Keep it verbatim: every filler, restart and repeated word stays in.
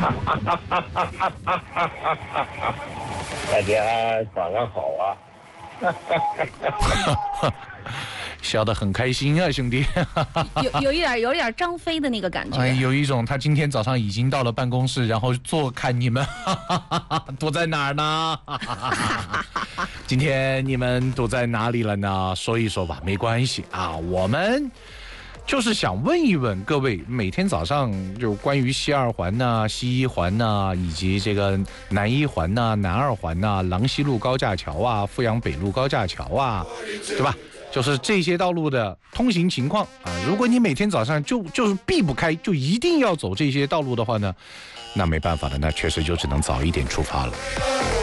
大家早上好啊！ 笑得很开心啊，兄弟。 有有一点有一点张飞的那个感觉。 哎，有一种他今天早上已经到了办公室，然后坐看你们躲在哪儿呢？今天你们躲在哪里了呢？说一说吧，没关系啊，我们。就是想问一问各位，每天早上就关于西二环呐、啊、西一环呐、啊，以及这个南一环呐、啊、南二环呐、啊、郎西路高架桥啊、富阳北路高架桥啊，对吧？就是这些道路的通行情况啊。如果你每天早上就就是避不开，就一定要走这些道路的话呢，那没办法的，那确实就只能早一点出发了。